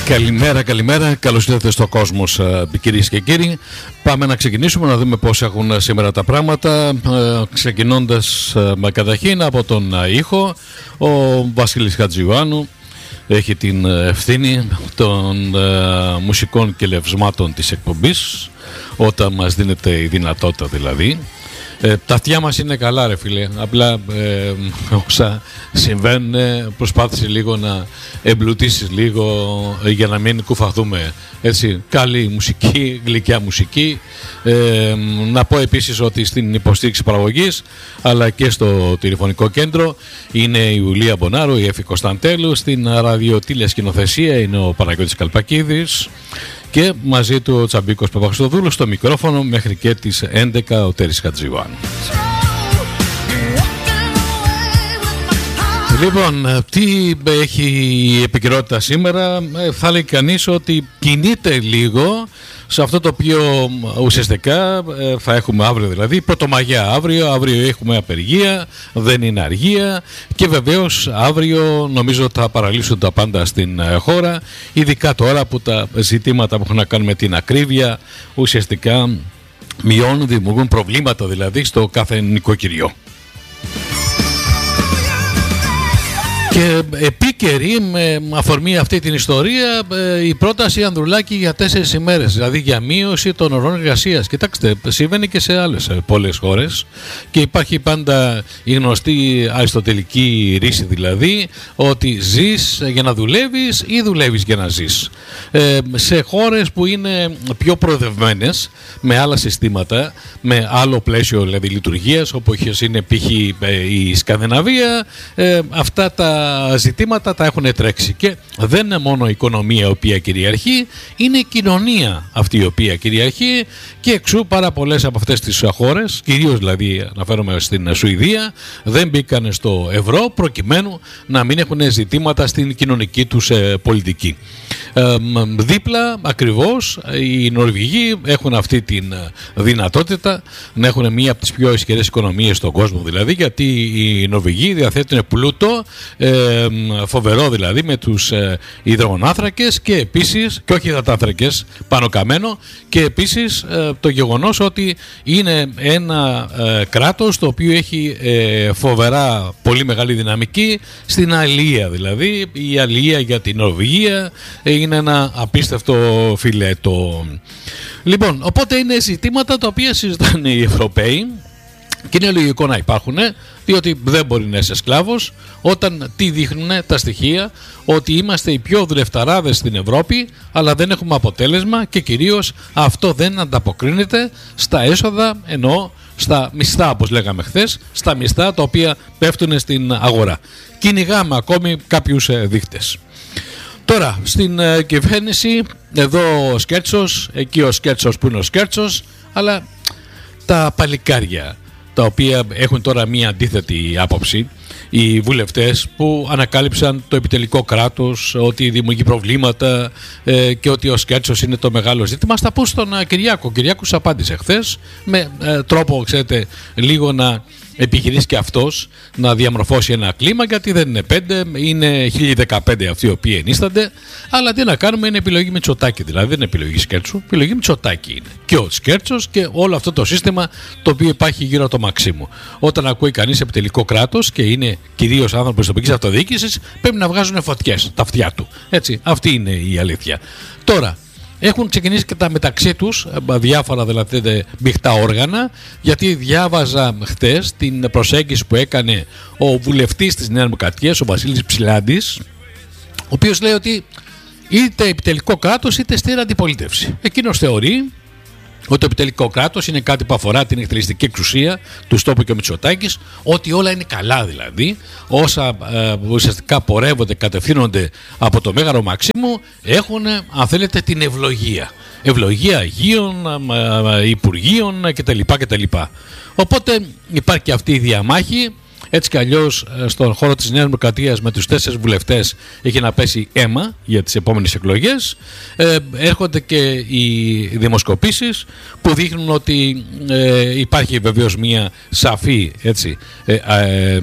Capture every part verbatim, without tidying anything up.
Καλημέρα, καλημέρα. Καλώς ήρθατε στο Κόσμος, κυρίες και κύριοι. Πάμε να ξεκινήσουμε να δούμε πώς έχουν σήμερα τα πράγματα. Ξεκινώντας με καταρχήν από τον ήχο, ο Βασίλης Χατζιωάννου έχει την ευθύνη των μουσικών και λευσμάτων της εκπομπής, όταν μας δίνεται η δυνατότητα δηλαδή. Ε, τα αυτιά μας είναι καλά, ρε φίλε. Απλά ε, όσα συμβαίνουν, προσπάθησε λίγο να εμπλουτίσεις λίγο ε, για να μην κουφαθούμε. Έτσι, καλή μουσική, γλυκιά μουσική. Ε, να πω επίσης ότι στην υποστήριξη παραγωγής αλλά και στο τηλεφωνικό κέντρο είναι η Ιουλία Μπονάρου, η Εφη Κωνσταντέλου. Στην ραδιοτήλια σκηνοθεσία είναι ο Παναγιώτης Καλπακίδης. Και μαζί του ο Τσαμπίκος Παπαχριστοδούλου στο μικρόφωνο μέχρι και τις έντεκα ο Τέρης Χατζιωάννου. Λοιπόν, τι έχει η επικαιρότητα σήμερα? Θα λέει κανείς ότι κινείται λίγο σε αυτό το οποίο ουσιαστικά θα έχουμε αύριο, δηλαδή Πρωτομαγιά αύριο. Αύριο έχουμε απεργία, δεν είναι αργία, και βεβαίως αύριο νομίζω θα παραλύσουν τα πάντα στην χώρα, ειδικά τώρα που τα ζητήματα που έχουν να κάνουν με την ακρίβεια ουσιαστικά μειώνουν, δημιουργούν προβλήματα δηλαδή στο κάθε νοικοκυριό. Και επίκαιρη με αφορμή αυτή την ιστορία η πρόταση Ανδρουλάκη για τέσσερις ημέρες, δηλαδή για μείωση των ωρών εργασίας. Κοιτάξτε, συμβαίνει και σε άλλες πολλές χώρες και υπάρχει πάντα η γνωστή αριστοτελική ρίση, δηλαδή ότι ζεις για να δουλεύεις ή δουλεύεις για να ζεις. Ε, σε χώρες που είναι πιο προοδευμένες, με άλλα συστήματα, με άλλο πλαίσιο δηλαδή λειτουργίας, όπως είναι π.χ. η Σκανδιναβία, ε, αυτά τα ζητήματα τα έχουν τρέξει, και δεν είναι μόνο η οικονομία η οποία κυριαρχεί, είναι η κοινωνία αυτή η οποία κυριαρχεί, και εξού πάρα πολλές από αυτές τις χώρες, κυρίως δηλαδή αναφέρομαι στην Σουηδία, δεν μπήκαν στο ευρώ προκειμένου να μην έχουν ζητήματα στην κοινωνική τους ε, πολιτική. Ε, δίπλα ακριβώς οι Νορβηγοί έχουν αυτή την δυνατότητα να έχουν μία από τις πιο ισχυρές οικονομίες στον κόσμο, δηλαδή γιατί οι Νορβηγοί διαθέτουν πλούτο ε, φοβερό, δηλαδή με τους ε, υδρογονάνθρακες και επίσης, και όχι υδατάνθρακες πάνω καμένο, και επίσης ε, το γεγονός ότι είναι ένα ε, κράτος το οποίο έχει ε, φοβερά πολύ μεγάλη δυναμική στην αλληλεία, δηλαδή η αλληλεία για την Νορβηγία είναι ένα απίστευτο φιλέτο. Λοιπόν, οπότε είναι ζητήματα τα οποία συζητάνε οι Ευρωπαίοι και είναι λογικό να υπάρχουν, διότι δεν μπορεί να είσαι σκλάβος όταν τι δείχνουν τα στοιχεία, ότι είμαστε οι πιο δουλευταράδες στην Ευρώπη, αλλά δεν έχουμε αποτέλεσμα, και κυρίως αυτό δεν ανταποκρίνεται στα έσοδα, εννοώ στα μισθά, όπως λέγαμε χθες, στα μισθά τα οποία πέφτουν στην αγορά. Κυνηγάμε ακόμη κάποιους δείχτες. Τώρα, στην ε, κυβέρνηση, εδώ ο Σκέρτσος, εκεί ο Σκέρτσος που είναι ο Σκέρτσος, αλλά τα παλικάρια τα οποία έχουν τώρα μία αντίθετη άποψη, οι βουλευτές που ανακάλυψαν το επιτελικό κράτος, ότι δημιουργεί προβλήματα ε, και ότι ο Σκέρτσος είναι το μεγάλο ζήτημα, στα πού στον uh, Κυριάκο. Ο Κυριάκος απάντησε χθες με ε, τρόπο, ξέρετε, λίγο να επιχειρήσει και αυτός να διαμορφώσει ένα κλίμα, γιατί δεν είναι πέντε, είναι χίλια δεκαπέντε αυτοί οι οποίοι ενίστανται, αλλά τι να κάνουμε, είναι επιλογή Μητσοτάκη, δηλαδή δεν είναι επιλογή Σκέρτσου, επιλογή Μητσοτάκη είναι. Και ο Σκέρτσος και όλο αυτό το σύστημα το οποίο υπάρχει γύρω από το Μαξίμου. Όταν ακούει κανείς επιτελικό κράτος και είναι κυρίως άνθρωπος της τοπικής αυτοδιοίκησης, πρέπει να βγάζουν φωτιές τα αυτιά του. Έτσι, αυτή είναι η αλήθεια. Τώρα, έχουν ξεκινήσει και τα μεταξύ τους διάφορα δηλαδή μπιχτά όργανα, γιατί διάβαζα χτες την προσέγγιση που έκανε ο βουλευτής της Νέας Δημοκρατίας, ο Βασίλης Ψηλάντης, ο οποίος λέει ότι είτε επιτελικό κράτος είτε στήρα αντιπολίτευση. Εκείνος θεωρεί ότι το επιτελικό κράτος είναι κάτι που αφορά την εκτελεστική εξουσία του τόπου και ο Μητσοτάκης, ότι όλα είναι καλά δηλαδή, όσα ε, ουσιαστικά πορεύονται, κατευθύνονται από το Μέγαρο Μαξίμου, έχουν, αν θέλετε, την ευλογία. Ευλογία Αγίων, ε, ε, Υπουργείων κτλ. κτλ. Οπότε υπάρχει αυτή η διαμάχη. Έτσι κι αλλιώς στον χώρο της Νέας Δημοκρατίας με τους τέσσερις βουλευτές έχει να πέσει αίμα για τις επόμενες εκλογές. Ε, έρχονται και οι δημοσκοπήσεις που δείχνουν ότι ε, υπάρχει βεβαίως μια σαφή έτσι, ε, ε, ε,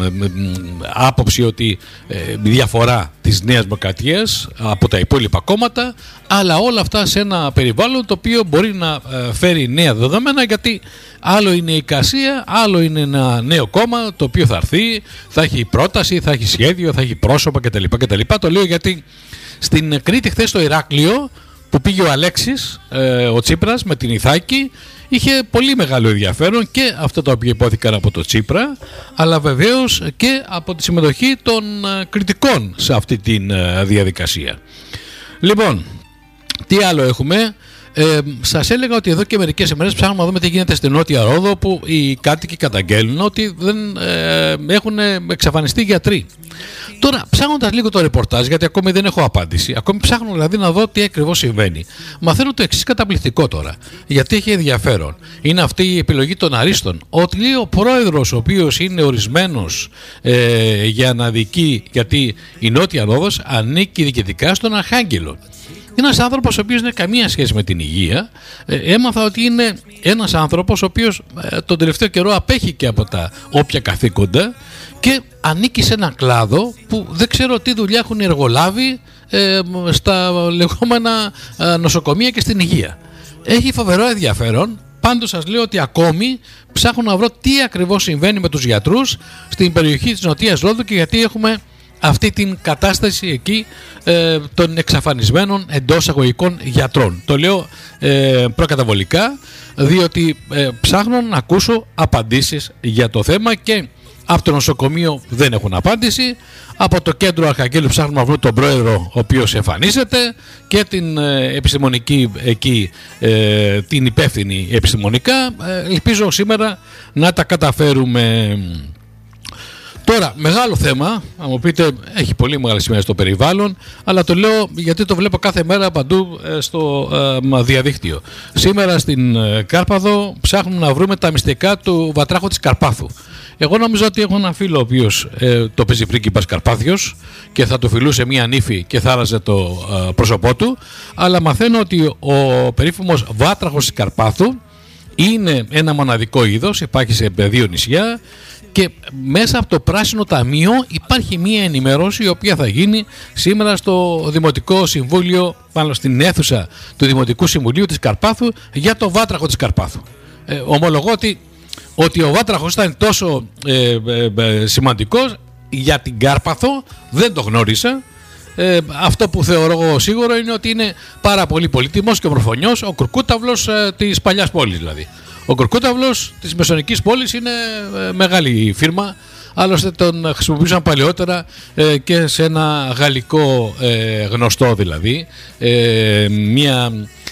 άποψη ότι ε, διαφορά της Νέας Δημοκρατίας από τα υπόλοιπα κόμματα, αλλά όλα αυτά σε ένα περιβάλλον το οποίο μπορεί να ε, φέρει νέα δεδομένα, γιατί άλλο είναι η εικασία, άλλο είναι ένα νέο κόμμα το οποίο θα έρθει, θα έχει πρόταση, θα έχει σχέδιο, θα έχει πρόσωπα κτλ. κτλ. Το λέω γιατί στην Κρήτη χθες στο Ηράκλειο που πήγε ο Αλέξης, ε, ο Τσίπρας με την Ιθάκη, είχε πολύ μεγάλο ενδιαφέρον και αυτά τα οποία υπόθηκαν από το Τσίπρα, αλλά βεβαίως και από τη συμμετοχή των ε, κριτικών σε αυτή τη ε, διαδικασία. Λοιπόν, τι άλλο έχουμε? Ε, σας έλεγα ότι εδώ και μερικές ημέρες ψάχνουμε να δούμε τι γίνεται στην Νότια Ρόδο, που οι κάτοικοι καταγγέλνουν ότι δεν ε, έχουν εξαφανιστεί γιατροί. Τώρα, ψάχνοντας λίγο το ρεπορτάζ, γιατί ακόμη δεν έχω απάντηση, ακόμη ψάχνω δηλαδή να δω τι ακριβώς συμβαίνει. Μαθαίνω το εξής καταπληκτικό τώρα, γιατί έχει ενδιαφέρον. Είναι αυτή η επιλογή των αρίστων. Ότι λέει ο πρόεδρος, ο οποίος είναι ορισμένος ε, για να δικεί, γιατί η Νότια Ρόδος ανήκει διοικητικά στον Αρχάγγελο. Είναι ένας άνθρωπος ο οποίος δεν έχει καμία σχέση με την υγεία. Ε, έμαθα ότι είναι ένας άνθρωπος ο οποίος ε, τον τελευταίο καιρό απέχει και από τα όποια καθήκοντα και ανήκει σε έναν κλάδο που δεν ξέρω τι δουλειά έχουν οι εργολάβοι ε, στα λεγόμενα ε, νοσοκομεία και στην υγεία. Έχει φοβερό ενδιαφέρον. Πάντως σας λέω ότι ακόμη ψάχνω να βρω τι ακριβώς συμβαίνει με τους γιατρούς στην περιοχή της Νοτίας Ρόδου και γιατί έχουμε αυτή την κατάσταση εκεί ε, των εξαφανισμένων εντός αγωγικών γιατρών. Το λέω ε, προκαταβολικά, διότι ε, ψάχνω να ακούσω απαντήσεις για το θέμα και από το νοσοκομείο δεν έχουν απάντηση. Από το κέντρο Αρχαγγέλου ψάχνουμε να βρούμε τον πρόεδρο ο οποίος εμφανίζεται και την ε, επιστημονική εκεί, ε, την υπεύθυνη επιστημονικά. Ε, ελπίζω σήμερα να τα καταφέρουμε. Τώρα, μεγάλο θέμα, αν μου πείτε, έχει πολύ μεγάλη σημασία στο περιβάλλον, αλλά το λέω γιατί το βλέπω κάθε μέρα παντού ε, στο ε, διαδίκτυο. Σήμερα στην ε, Κάρπαθο ψάχνουμε να βρούμε τα μυστικά του βατράχου της Καρπάθου. Εγώ νομίζω ότι έχω έναν φίλο ο οποίος ε, το παίζει πρίγκιπας Καρπάθιος και θα του φιλούσε μία νύφη και θα άραζε το ε, πρόσωπό του, αλλά μαθαίνω ότι ο περίφημος βάτραχος της Καρπάθου είναι ένα μοναδικό είδος, υπάρχει σε δύο νησιά. Και μέσα από το Πράσινο Ταμείο υπάρχει μία ενημέρωση η οποία θα γίνει σήμερα στο Δημοτικό Συμβούλιο, πάνω στην αίθουσα του Δημοτικού Συμβουλίου της Καρπάθου για το βάτραχο της Καρπάθου. Ε, ομολογώ ότι, ότι ο βάτραχος ήταν τόσο ε, ε, ε, σημαντικός για την Κάρπαθο, δεν το γνώρισα. Ε, αυτό που θεωρώ σίγουρο είναι ότι είναι πάρα πολύ πολύτιμος και ομορφωνιός, ο κουρκούταυλος ε, της παλιάς πόλης δηλαδή. Ο κουρκούταυλος της Μεσονικής πόλης είναι ε, μεγάλη φίρμα, άλλωστε τον χρησιμοποιούσαν παλαιότερα ε, και σε ένα γαλλικό ε, γνωστό δηλαδή, ε, μια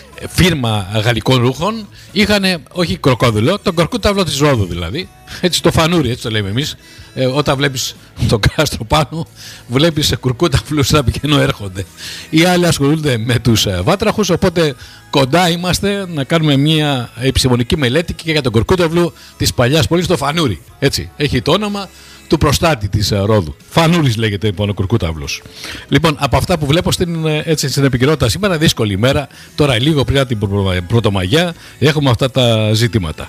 φίρμα γαλλικών ρούχων, είχαν όχι κροκόδουλο, τον κουρκούταυλο της Ρόδου δηλαδή, έτσι το φανούρι, έτσι το λέμε εμείς. Ε, όταν βλέπεις το κάστρο πάνω, βλέπεις κουρκούταυλους να πηγαίνουν έρχονται. Οι άλλοι ασχολούνται με τους βάτραχους, οπότε κοντά είμαστε να κάνουμε μια επιστημονική μελέτη και για τον κουρκούταυλο της παλιάς πόλης, το φανούρι. Έτσι, έχει το όνομα του προστάτη της Ρόδου. Φανούρις λέγεται λοιπόν ο κουρκούταυλος. Λοιπόν, από αυτά που βλέπω στην, έτσι, στην επικαιρότητα σήμερα, δύσκολη ημέρα, τώρα λίγο πριν την Πρωτομαγιά, έχουμε αυτά τα ζητήματα.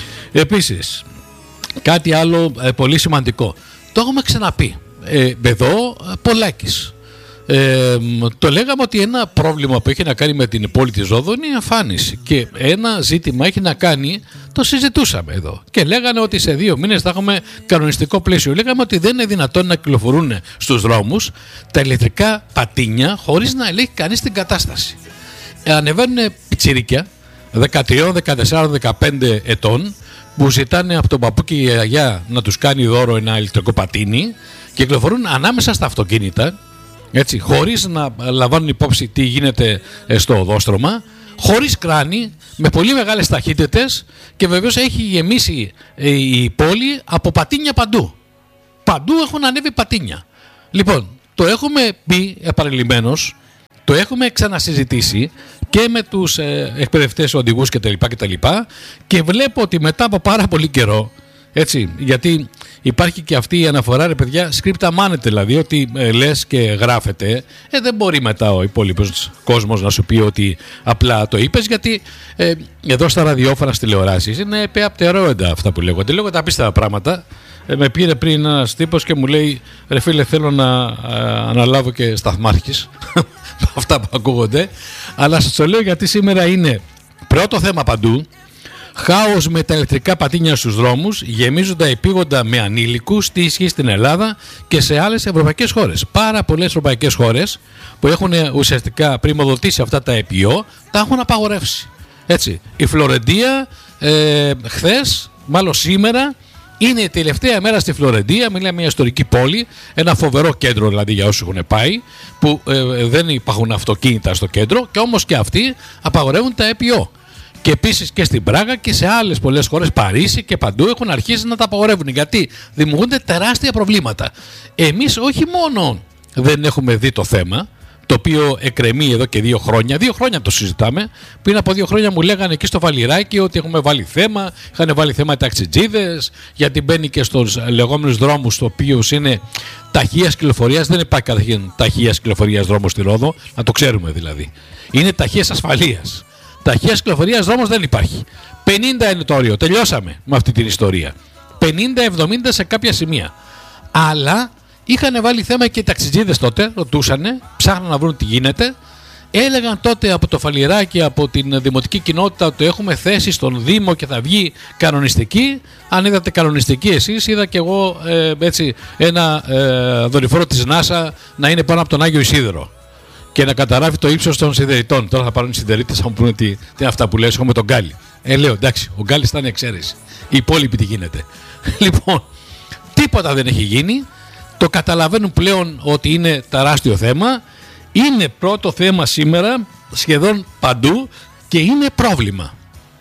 Επίσης, κάτι άλλο ε, πολύ σημαντικό. Το έχουμε ξαναπεί. Ε, εδώ, Πολάκης. Ε, το λέγαμε ότι ένα πρόβλημα που έχει να κάνει με την πόλη της Ρόδου είναι η εμφάνιση. Και ένα ζήτημα έχει να κάνει, το συζητούσαμε εδώ. Και λέγανε ότι σε δύο μήνες θα έχουμε κανονιστικό πλαίσιο. Λέγαμε ότι δεν είναι δυνατόν να κυκλοφορούν στους δρόμους τα ηλεκτρικά πατίνια χωρίς να ελέγχει κανείς την κατάσταση. Ε, ανεβαίνουν πιτσιρίκια δεκατρία, δεκατέσσερα, δεκαπέντε ετών, που ζητάνε από τον παππού και η γιαγιά να τους κάνει δώρο ένα ηλεκτρικό πατίνι και κυκλοφορούν ανάμεσα στα αυτοκίνητα, έτσι, χωρίς να λαμβάνουν υπόψη τι γίνεται στο οδόστρωμα, χωρίς κράνη, με πολύ μεγάλες ταχύτητες και βεβαίως έχει γεμίσει η πόλη από πατίνια παντού. Παντού έχουν ανέβει πατίνια. Λοιπόν, το έχουμε πει επαρελειμμένως, το έχουμε ξανασυζητήσει και με τους ε, εκπαιδευτές οδηγούς κτλ. Και, και βλέπω ότι μετά από πάρα πολύ καιρό, Έτσι, γιατί υπάρχει και αυτή η αναφορά, ρε παιδιά, σκρίπτα μάνετε, δηλαδή ότι ε, λες και γράφετε, ε, δεν μπορεί μετά ο υπόλοιπος κόσμος να σου πει ότι απλά το είπες, γιατί ε, εδώ στα ραδιόφωνα, στις τηλεοράσεις είναι πεαπτερόεντα αυτά που λέγονται. Λέγονται απίστευτα πράγματα. Ε, με πήρε πριν ένας τύπος και μου λέει, ρε φίλε, θέλω να ε, αναλάβω και σταθμάρχης αυτά που ακούγονται, αλλά σας το λέω γιατί σήμερα είναι πρώτο θέμα παντού. Χάος με τα ηλεκτρικά πατίνια στους δρόμους, γεμίζοντα επίγοντα με ανήλικους, τι ισχύει στην Ελλάδα και σε άλλες ευρωπαϊκές χώρες. Πάρα πολλές ευρωπαϊκές χώρες που έχουν ουσιαστικά πρημοδοτήσει αυτά τα ΕΠΙΟ, τα έχουν απαγορεύσει. Έτσι, η Φλωρεντία ε, χθες, μάλλον σήμερα, είναι η τελευταία μέρα στη Φλωρεντία. Μιλάμε μια ιστορική πόλη, ένα φοβερό κέντρο δηλαδή για όσους έχουν πάει, που ε, δεν υπάρχουν αυτοκίνητα στο κέντρο, και όμως και αυτοί απαγορεύουν τα ΕΠΙΟ. Και επίσης και στην Πράγα και σε άλλες πολλές χώρες, Παρίσι και παντού, έχουν αρχίσει να τα απαγορεύουν, γιατί δημιουργούνται τεράστια προβλήματα. Εμείς όχι μόνο δεν έχουμε δει το θέμα, το οποίο εκκρεμεί εδώ και δύο χρόνια. Δύο χρόνια το συζητάμε. Πριν από δύο χρόνια μου λέγανε εκεί στο Βαλιράκι ότι έχουμε βάλει θέμα. Είχαν βάλει θέμα οι ταξιτζίδες, γιατί μπαίνει και στους λεγόμενους δρόμους, το οποίο είναι ταχείας κυκλοφορίας. Δεν υπάρχει καταρχήν ταχείας κυκλοφορίας δρόμος στη Ρόδο, να το ξέρουμε δηλαδή. Είναι ταχείας ασφαλείας. Ταχείας κυκλοφορίας δρόμος δεν υπάρχει. πενήντα είναι το όριο. Τελειώσαμε με αυτή την ιστορία. πενήντα εβδομήντα σε κάποια σημεία. Αλλά είχαν βάλει θέμα και οι ταξιτζίδες τότε, ρωτούσανε, ψάχναν να βρουν τι γίνεται. Έλεγαν τότε από το Φαλιράκι, από την δημοτική κοινότητα, ότι έχουμε θέση στον Δήμο και θα βγει κανονιστική. Αν είδατε κανονιστική εσείς, είδα και εγώ ε, έτσι, ένα ε, δορυφόρο της NASA να είναι πάνω από τον Άγιο Ισίδωρο και να καταγράφει το ύψος των σιδεριτών. Τώρα θα πάρουν οι σιδερίτες, θα μου πούνε τι, τι είναι αυτά που λες, έχουμε τον Γκάλι. Ε, λέω εντάξει, ο Γκάλης ήταν εξαίρεση. Οι υπόλοιποι τι γίνεται. Λοιπόν, τίποτα δεν έχει γίνει. Το καταλαβαίνουν πλέον ότι είναι τεράστιο θέμα. Είναι πρώτο θέμα σήμερα σχεδόν παντού και είναι πρόβλημα.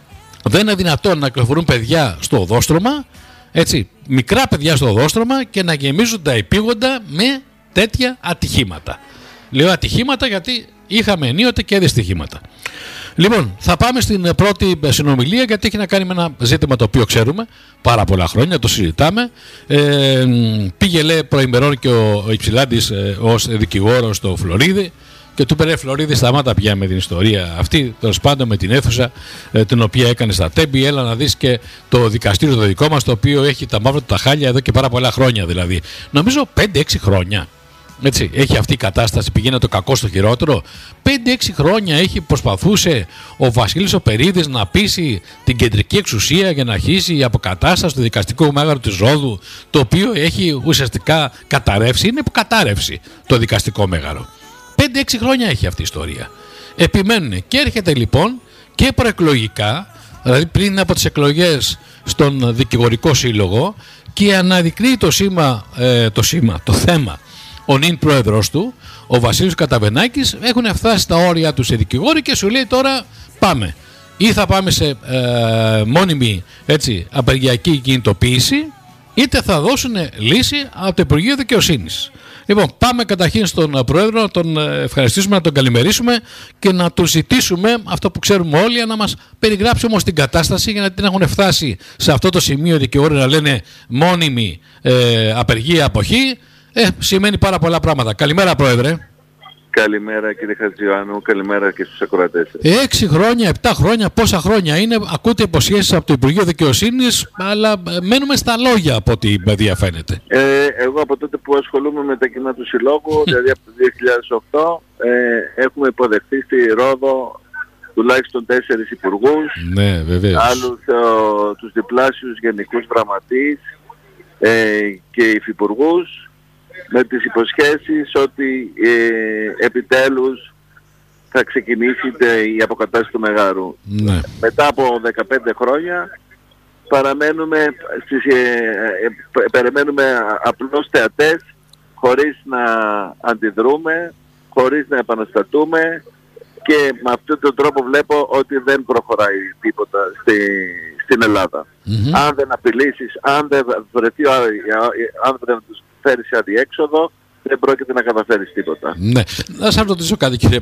Δεν είναι δυνατόν να κυκλοφορούν παιδιά στο οδόστρωμα, έτσι, μικρά παιδιά στο οδόστρωμα, και να γεμίζουν τα επίγοντα με τέτοια ατυχήματα. Λέω ατυχήματα γιατί είχαμε ενίοτε και δυστυχήματα. Λοιπόν, θα πάμε στην πρώτη συνομιλία, γιατί έχει να κάνει με ένα ζήτημα το οποίο ξέρουμε πάρα πολλά χρόνια, το συζητάμε. Ε, πήγε, λέει, προημερών και ο, ο Υψηλάντης ε, ως δικηγόρος στο Φλωρίδι και του είπε, Φλωρίδι, σταμάτα πια με την ιστορία αυτή, τέλος πάντων με την αίθουσα ε, την οποία έκανε στα Τέμπη. Έλα να δεις και το δικαστήριο το δικό μας, το οποίο έχει τα μαύρα του τα χάλια εδώ και πάρα πολλά χρόνια, δηλαδή. Νομίζω πέντε έξι χρόνια. Έτσι, έχει αυτή η κατάσταση, πηγαίνει το κακό στο χειρότερο. πέντε έξι χρόνια έχει προσπαθούσε ο Βασίλης ο Περίδης να πείσει την κεντρική εξουσία για να αρχίσει η αποκατάσταση του δικαστικού μέγαρου της Ρόδου, το οποίο έχει ουσιαστικά καταρρεύσει, είναι υποκατάρρευση το δικαστικό μέγαρο. πέντε έξι χρόνια έχει αυτή η ιστορία. Επιμένουν και έρχεται λοιπόν και προεκλογικά, δηλαδή πριν από τις εκλογές, στον δικηγορικό σύλλογο, και αναδεικνύει το σήμα, ε, το σήμα, το θέμα. Ο νυν πρόεδρος του, ο Βασίλης Καταβενάκης, έχουν φτάσει στα όρια του σε δικηγόροι και σου λέει τώρα πάμε. Ή θα πάμε σε ε, μόνιμη, έτσι, απεργιακή κινητοποίηση, είτε θα δώσουν λύση από το Υπουργείο Δικαιοσύνης. Λοιπόν, πάμε καταρχήν στον πρόεδρο, να τον ευχαριστήσουμε, να τον καλημερίσουμε και να του ζητήσουμε αυτό που ξέρουμε όλοι, να μας περιγράψει όμως την κατάσταση, για να την έχουν φτάσει σε αυτό το σημείο οι δικηγόροι να λένε μόνιμη ε, απεργία αποχή. Ε, σημαίνει πάρα πολλά πράγματα. Καλημέρα, Πρόεδρε. Καλημέρα, κύριε Χατζιωάννου. Καλημέρα και στους ακροατές. Έξι χρόνια, επτά χρόνια, πόσα χρόνια είναι, ακούτε υποσχέσεις από το Υπουργείο Δικαιοσύνης, αλλά μένουμε στα λόγια από ό,τι διαφαίνεται. Ε, εγώ από τότε που ασχολούμαι με τα κοινά του Συλλόγου, δηλαδή από το δύο χιλιάδες οκτώ, ε, έχουμε υποδεχθεί στη Ρόδο τουλάχιστον τέσσερις υπουργούς, ναι, βεβαίως, άλλους ε, τους διπλάσιους γενικούς γραμματείς ε, και υφυπουργούς, με τις υποσχέσεις ότι ε, επιτέλους θα ξεκινήσει η αποκατάσταση του Μεγάρου. Ναι. Μετά από δεκαπέντε χρόνια παραμένουμε στις, ε, ε, περιμένουμε απλώς θεατές, χωρίς να αντιδρούμε, χωρίς να επαναστατούμε, και με αυτόν τον τρόπο βλέπω ότι δεν προχωράει τίποτα στη, στην Ελλάδα. Mm-hmm. Αν δεν απειλήσεις, αν δεν βρεθεί, αν δεν τους φέρεις αδιέξοδο, δεν πρόκειται να καταφέρεις τίποτα. Ναι. Να σας ρωτήσω κάτι, κύριε